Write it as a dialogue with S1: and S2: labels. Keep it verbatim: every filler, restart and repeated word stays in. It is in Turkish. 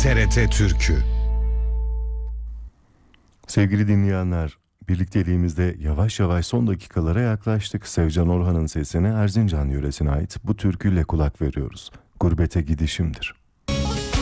S1: T R T Türkü.
S2: Sevgili dinleyenler, birlikteliğimizde yavaş yavaş son dakikalara yaklaştık. Sevcan Orhan'ın sesine Erzincan yöresine ait bu türküyle kulak veriyoruz. Gurbete gidişimdir.